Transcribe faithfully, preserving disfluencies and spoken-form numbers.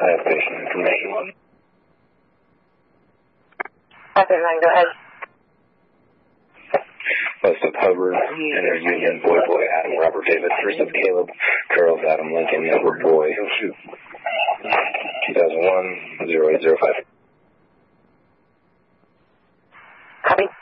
I have patient information. After nine, go ahead. West of Hubbard, Enter Union, Boy Boy, Adam, Robert David, First of Caleb, Charles, Adam, Lincoln, Edward Boy, two thousand one, zero eight zero five. Copy.